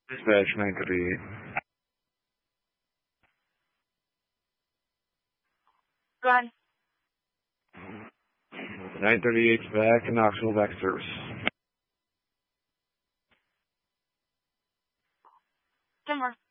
Dispatch 938. Go ahead. 938's back in Knoxville, back to service. Denver.